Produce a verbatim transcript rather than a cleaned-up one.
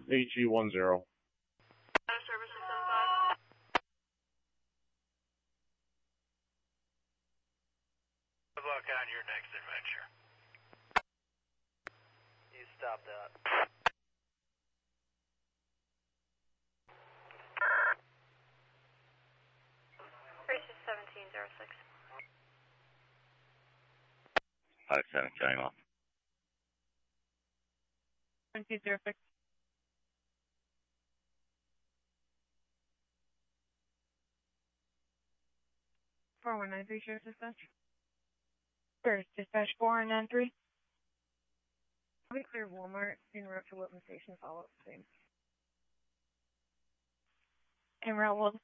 H E one zero. Service six seven five. Good luck on your next adventure. You stop that. Gracious seventeen zero six. five seven, counting off. seventeen zero six. four one nine three, Sheriff Dispatch. Sheriff Dispatch four one nine three. We clear Walmart en route to Wilton Station, follow up same. En route Wilton